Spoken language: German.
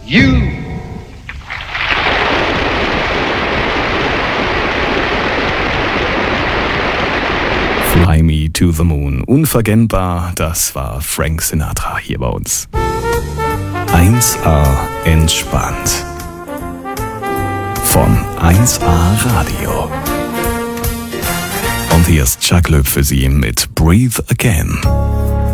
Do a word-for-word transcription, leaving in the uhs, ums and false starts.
You. Fly Me to the Moon. Unverkennbar, das war Frank Sinatra hier bei uns. eins A entspannt. Von eins A Radio. Und hier ist Chuck Löb für Sie mit Breathe Again.